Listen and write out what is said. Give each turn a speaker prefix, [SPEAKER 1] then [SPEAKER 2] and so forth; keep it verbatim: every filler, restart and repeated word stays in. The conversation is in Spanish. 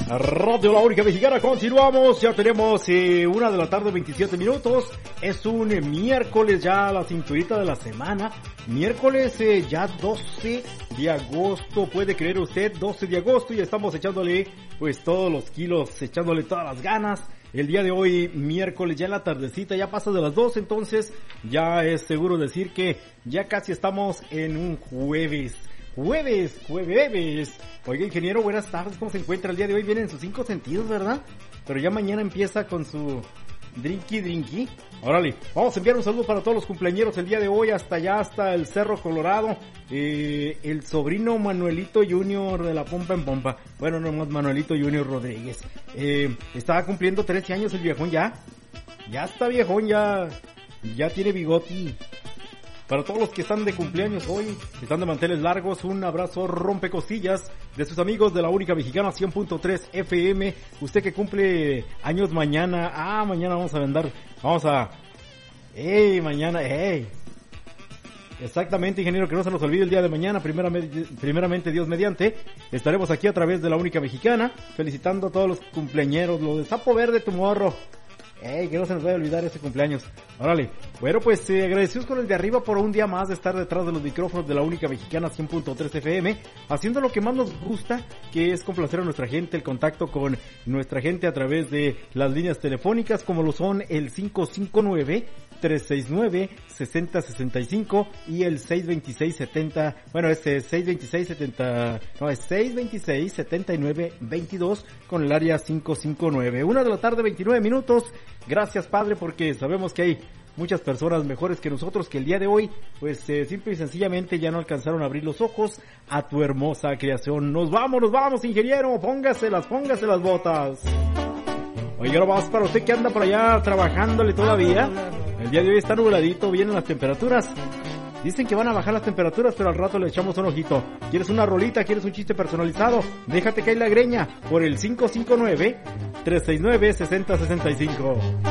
[SPEAKER 1] Radio La Única Mexicana, continuamos, ya tenemos eh, una de la tarde, veintisiete minutos, es un eh, miércoles ya la cinturita de la semana, miércoles eh, ya doce de agosto, puede creer usted, doce de agosto, y estamos echándole pues todos los kilos, echándole todas las ganas. El día de hoy, miércoles, ya en la tardecita, ya pasa de las doce, entonces ya es seguro decir que ya casi estamos en un jueves. Jueves, jueves. Oiga, ingeniero, buenas tardes, ¿cómo se encuentra? El día de hoy viene en sus cinco sentidos, ¿verdad? Pero ya mañana empieza con su drinky drinky. Órale, vamos a enviar un saludo para todos los cumpleañeros el día de hoy, hasta allá, hasta el Cerro Colorado. Eh, el sobrino Manuelito Junior de la Pompa en Pompa. Bueno, no más Manuelito Junior Rodríguez. Eh, estaba cumpliendo trece años el viejón ya. Ya está viejón, ya, ya tiene bigoti. Para todos los que están de cumpleaños hoy, están de manteles largos, un abrazo rompecostillas de sus amigos de La Única Mexicana cien punto tres F M. Usted que cumple años mañana, ah, mañana vamos a vender, vamos a, ey, mañana, ey. Exactamente, ingeniero, que no se nos olvide el día de mañana, primeramente, primeramente Dios mediante, estaremos aquí a través de La Única Mexicana, felicitando a todos los cumpleañeros, lo de Sapo Verde, tu morro. Ey, que no se nos vaya a olvidar ese cumpleaños. Órale. Bueno, pues eh, agradecidos con el de arriba por un día más de estar detrás de los micrófonos de La Única Mexicana cien punto tres F M, haciendo lo que más nos gusta, que es complacer a nuestra gente, el contacto con nuestra gente a través de las líneas telefónicas, como lo son el cinco cinco nueve, tres seis nueve, seis cero seis cinco y el seis dos seis, setenta, bueno, este seis dos seis, setenta, no, es seis dos seis, setenta y nueve, veintidós con el área cinco cinco nueve. Una de la tarde, veintinueve minutos. Gracias, Padre, porque sabemos que hay muchas personas mejores que nosotros que el día de hoy, pues eh, simple y sencillamente ya no alcanzaron a abrir los ojos a tu hermosa creación. Nos vamos, nos vamos, ingeniero, póngaselas, póngase las botas. Oye, ahora vamos para usted que anda por allá trabajándole todavía. El día de hoy está nubladito, vienen las temperaturas. Dicen que van a bajar las temperaturas, pero al rato le echamos un ojito. ¿Quieres una rolita? ¿Quieres un chiste personalizado? Déjate caer la greña por el cinco cinco nueve, tres seis nueve, seis cero seis cinco.